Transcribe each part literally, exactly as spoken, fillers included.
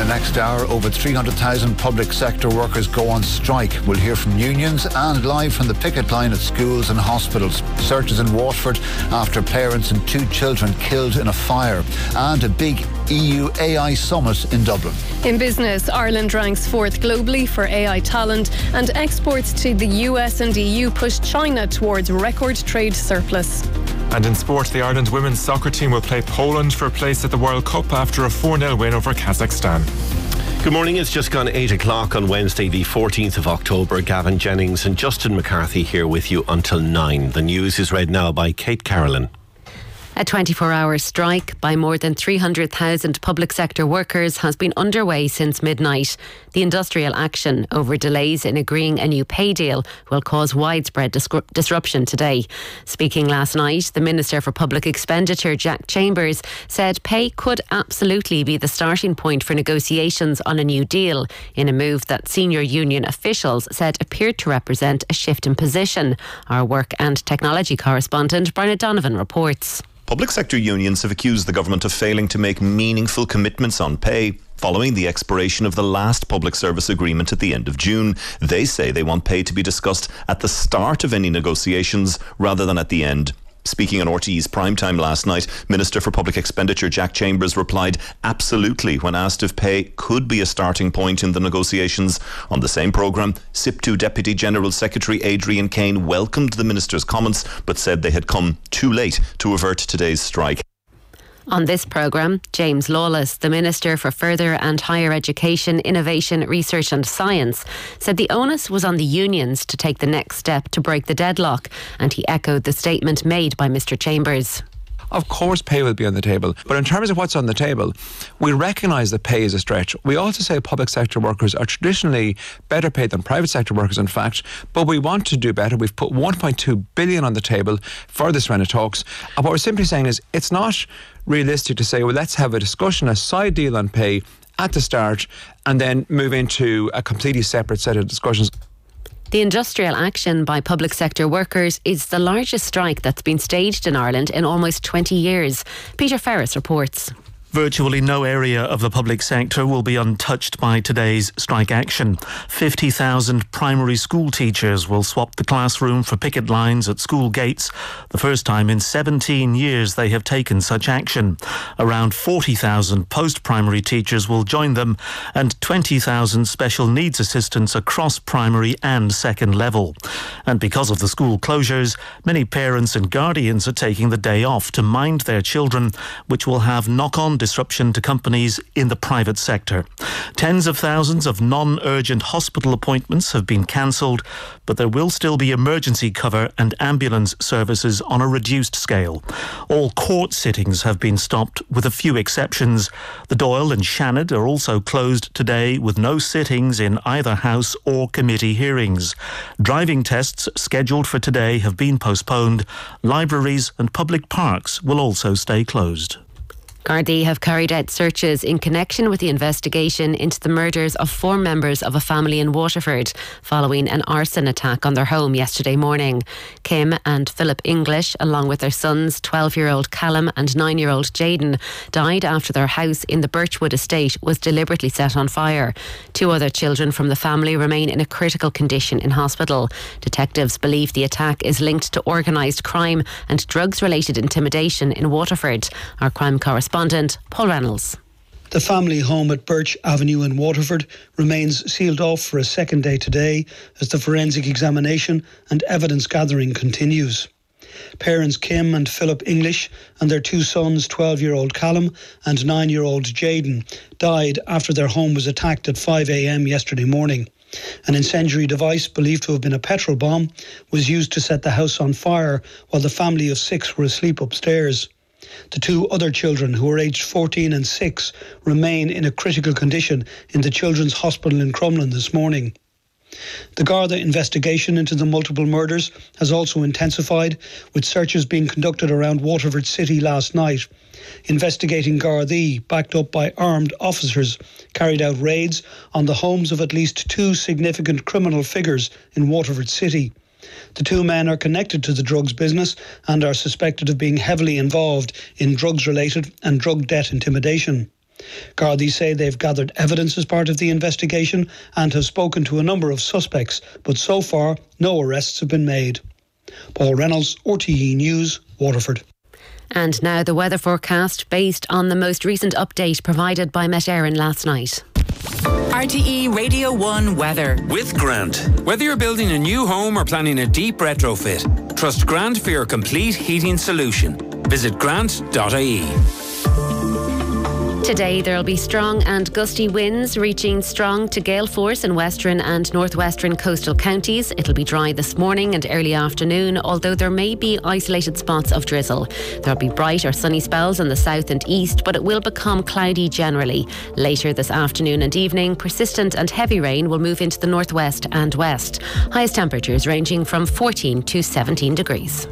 next hour, over three hundred thousand public sector workers go on strike. We'll hear from unions and live from the picket line at schools and hospitals. Searches in Waterford after parents and two children killed in a fire. And a big E U A I summit in Dublin. In business, Ireland ranks fourth globally for A I talent, and exports to the U S and E U push China towards record trade surplus. And in sport, the Ireland women's soccer team will play Poland for a place at the World Cup after a four nil win over Kazakhstan. Good morning, it's just gone eight o'clock on Wednesday the fourteenth of October. Gavin Jennings and Justin McCarthy here with you until nine. The news is read now by Kate Carolyn. A twenty-four hour strike by more than three hundred thousand public sector workers has been underway since midnight. The industrial action over delays in agreeing a new pay deal will cause widespread dis- disruption today. Speaking last night, the Minister for Public Expenditure, Jack Chambers, said pay could absolutely be the starting point for negotiations on a new deal, in a move that senior union officials said appeared to represent a shift in position. Our work and technology correspondent, Bernard Donovan, reports. Public sector unions have accused the government of failing to make meaningful commitments on pay following the expiration of the last public service agreement at the end of June. They say they want pay to be discussed at the start of any negotiations rather than at the end. Speaking on R T E's primetime last night, Minister for Public Expenditure Jack Chambers replied absolutely when asked if pay could be a starting point in the negotiations. On the same programme, S I P two Deputy General Secretary Adrian Kane welcomed the Minister's comments but said they had come too late to avert today's strike. On this programme, James Lawless, the Minister for Further and Higher Education, Innovation, Research and Science, said the onus was on the unions to take the next step to break the deadlock, and he echoed the statement made by Mr Chambers. Of course pay will be on the table, but in terms of what's on the table, we recognise that pay is a stretch. We also say public sector workers are traditionally better paid than private sector workers, in fact, but we want to do better. We've put one point two billion on the table for this round of talks, and what we're simply saying is it's not realistic to say, well, let's have a discussion, a side deal on pay at the start, and then move into a completely separate set of discussions. The industrial action by public sector workers is the largest strike that's been staged in Ireland in almost twenty years. Peter Ferris reports. Virtually no area of the public sector will be untouched by today's strike action. fifty thousand primary school teachers will swap the classroom for picket lines at school gates. The first time in seventeen years they have taken such action. Around forty thousand post-primary teachers will join them, and twenty thousand special needs assistants across primary and second level. And because of the school closures, many parents and guardians are taking the day off to mind their children, which will have knock-on disruption to companies in the private sector. Tens of thousands of non-urgent hospital appointments have been cancelled, but there will still be emergency cover and ambulance services on a reduced scale. All court sittings have been stopped, with a few exceptions. The Dáil and Seanad are also closed today, with no sittings in either house or committee hearings. Driving tests scheduled for today have been postponed. Libraries and public parks will also stay closed. Gardaí have carried out searches in connection with the investigation into the murders of four members of a family in Waterford following an arson attack on their home yesterday morning. Kim and Philip English, along with their sons, twelve-year-old Callum and nine-year-old Jayden, died after their house in the Birchwood estate was deliberately set on fire. Two other children from the family remain in a critical condition in hospital. Detectives believe the attack is linked to organised crime and drugs-related intimidation in Waterford. Our crime correspondent Paul Reynolds. The family home at Birch Avenue in Waterford remains sealed off for a second day today as the forensic examination and evidence gathering continues. Parents Kim and Philip English and their two sons, twelve-year-old Callum and nine-year-old Jayden, died after their home was attacked at five a.m. yesterday morning. An incendiary device believed to have been a petrol bomb was used to set the house on fire while the family of six were asleep upstairs. The two other children, who are aged fourteen and six, remain in a critical condition in the Children's Hospital in Crumlin this morning. The Garda investigation into the multiple murders has also intensified, with searches being conducted around Waterford City last night. Investigating Gardaí, backed up by armed officers, carried out raids on the homes of at least two significant criminal figures in Waterford City. The two men are connected to the drugs business and are suspected of being heavily involved in drugs-related and drug debt intimidation. Gardaí say they've gathered evidence as part of the investigation and have spoken to a number of suspects, but so far no arrests have been made. Paul Reynolds, R T E News, Waterford. And now the weather forecast based on the most recent update provided by Met Éireann last night. R T E Radio one weather. With Grant. Whether you're building a new home or planning a deep retrofit, trust Grant for your complete heating solution. Visit grant dot I E. Today there will be strong and gusty winds reaching strong to gale force in western and northwestern coastal counties. It'll be dry this morning and early afternoon, although there may be isolated spots of drizzle. There'll be bright or sunny spells in the south and east, but it will become cloudy generally. Later this afternoon and evening, persistent and heavy rain will move into the northwest and west. Highest temperatures ranging from fourteen to seventeen degrees.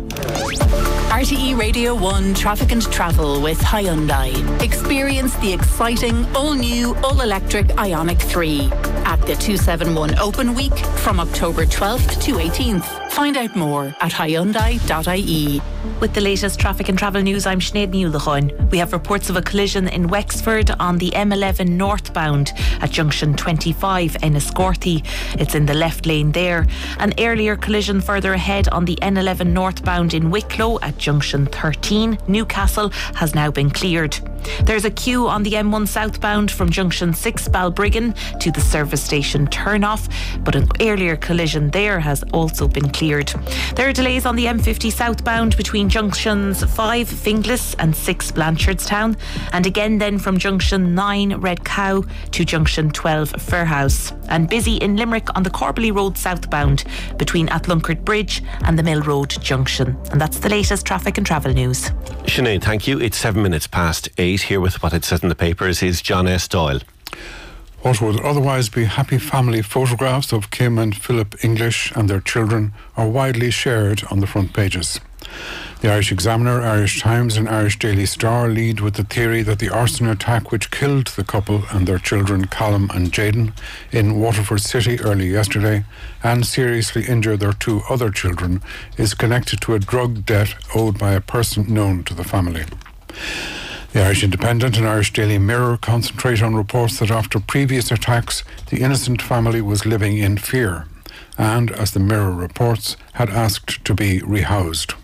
R T E Radio one Traffic and Travel with Hyundai. Experience the exciting all-new, all-electric Ioniq three at the two seventy-one Open Week from October twelfth to eighteenth. Find out more at hyundai dot I E. With the latest traffic and travel news, I'm Sinead Newlachon. We have reports of a collision in Wexford on the M eleven northbound at junction twenty-five Enniscorthy. It's in the left lane there. An earlier collision further ahead on the N eleven northbound in Wicklow at junction thirteen. Newcastle has now been cleared. There's a queue on the M one southbound from junction six Balbriggan to the service station turnoff, but an earlier collision there has also been cleared. There are delays on the M fifty southbound between junctions five Finglas and six Blanchardstown, and again then from junction nine Red Cow to junction twelve Fairhouse. And busy in Limerick on the Corbally Road southbound between Atlunkert Bridge and the Mill Road junction. And that's the latest traffic and travel news. Sinead, thank you. It's seven minutes past eight. Here with what it says in the papers is John S. Doyle. What would otherwise be happy family photographs of Kim and Philip English and their children are widely shared on the front pages. The Irish Examiner, Irish Times and Irish Daily Star lead with the theory that the arson attack which killed the couple and their children Callum and Jayden in Waterford City early yesterday and seriously injured their two other children is connected to a drug debt owed by a person known to the family. The Irish Independent and Irish Daily Mirror concentrate on reports that after previous attacks, the innocent family was living in fear and, as the Mirror reports, had asked to be rehoused.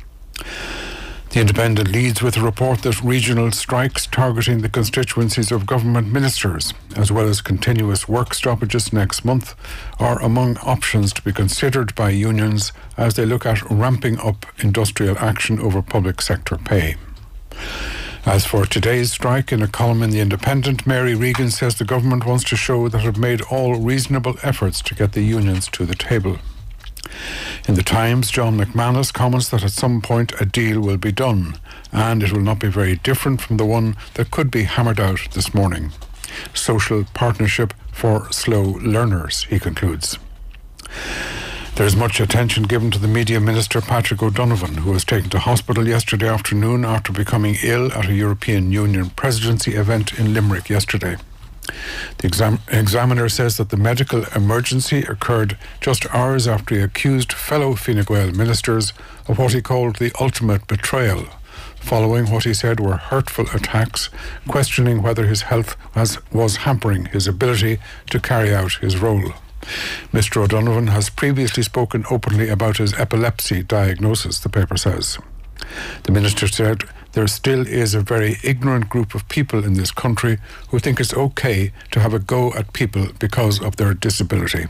The Independent leads with a report that regional strikes targeting the constituencies of government ministers, as well as continuous work stoppages next month, are among options to be considered by unions as they look at ramping up industrial action over public sector pay. As for today's strike, in a column in The Independent, Mary Regan says the government wants to show that it made all reasonable efforts to get the unions to the table. In The Times, John McManus comments that at some point a deal will be done, and it will not be very different from the one that could be hammered out this morning. Social partnership for slow learners, he concludes. There is much attention given to the Media Minister Patrick O'Donovan, who was taken to hospital yesterday afternoon after becoming ill at a European Union presidency event in Limerick yesterday. The exam- Examiner says that the medical emergency occurred just hours after he accused fellow Fine Gael ministers of what he called the ultimate betrayal, following what he said were hurtful attacks, questioning whether his health was, was hampering his ability to carry out his role. Mister O'Donovan has previously spoken openly about his epilepsy diagnosis, the paper says. The minister said there still is a very ignorant group of people in this country who think it's okay to have a go at people because of their disability.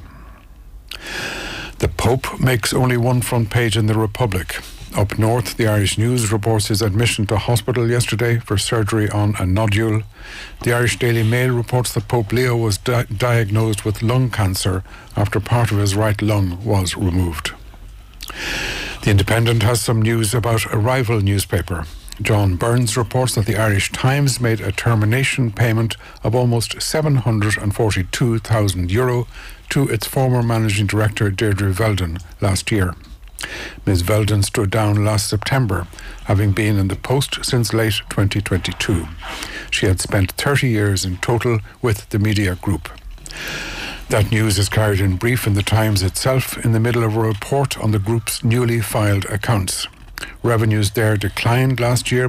The Pope makes only one front page in the Republic. Up north, the Irish News reports his admission to hospital yesterday for surgery on a nodule. The Irish Daily Mail reports that Pope Leo was di- diagnosed with lung cancer after part of his right lung was removed. The Independent has some news about a rival newspaper. John Burns reports that the Irish Times made a termination payment of almost seven hundred forty-two thousand euro to its former managing director Deirdre Veldon last year. Miz Veldon stood down last September, having been in the post since late twenty twenty-two. She had spent thirty years in total with the media group. That news is carried in brief in the Times itself in the middle of a report on the group's newly filed accounts. Revenues there declined last year